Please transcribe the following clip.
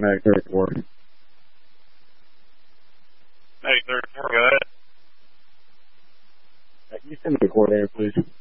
Mag 34. Mag 34, go ahead. Can you send me a coordinator, please?